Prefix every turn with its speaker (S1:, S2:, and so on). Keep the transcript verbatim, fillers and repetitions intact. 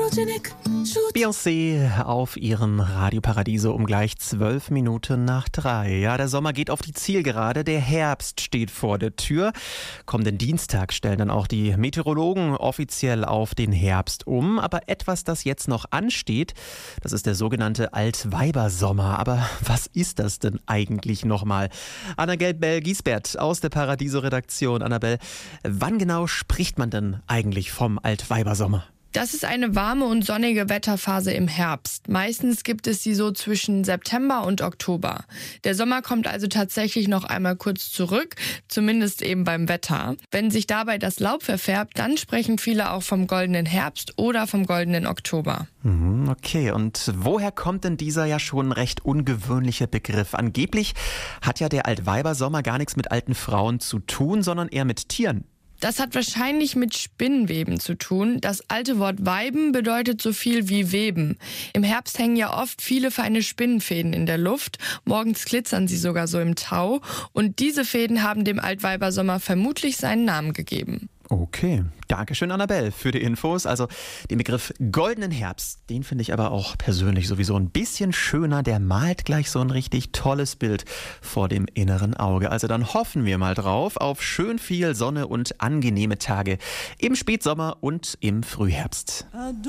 S1: Beyoncé auf ihrem Radio Paradiso um gleich zwölf Minuten nach drei. Ja, der Sommer geht auf die Zielgerade, der Herbst steht vor der Tür. Kommenden Dienstag stellen dann auch die Meteorologen offiziell auf den Herbst um. Aber etwas, das jetzt noch ansteht, das ist der sogenannte Altweibersommer. Aber was ist das denn eigentlich nochmal? Annabelle Giesbert aus der Paradiso-Redaktion. Annabelle, wann genau spricht man denn eigentlich vom Altweibersommer?
S2: Das ist eine warme und sonnige Wetterphase im Herbst. Meistens gibt es sie so zwischen September und Oktober. Der Sommer kommt also tatsächlich noch einmal kurz zurück, zumindest eben beim Wetter. Wenn sich dabei das Laub verfärbt, dann sprechen viele auch vom goldenen Herbst oder vom goldenen Oktober.
S1: Okay, und woher kommt denn dieser ja schon recht ungewöhnliche Begriff? Angeblich hat ja der Altweibersommer gar nichts mit alten Frauen zu tun, sondern eher mit Tieren.
S2: Das hat wahrscheinlich mit Spinnweben zu tun. Das alte Wort Weiben bedeutet so viel wie Weben. Im Herbst hängen ja oft viele feine Spinnenfäden in der Luft. Morgens glitzern sie sogar so im Tau. Und diese Fäden haben dem Altweibersommer vermutlich seinen Namen gegeben.
S1: Okay, Dankeschön Annabelle für die Infos. Also den Begriff goldenen Herbst, den finde ich aber auch persönlich sowieso ein bisschen schöner. Der malt gleich so ein richtig tolles Bild vor dem inneren Auge. Also dann hoffen wir mal drauf auf schön viel Sonne und angenehme Tage im Spätsommer und im Frühherbst.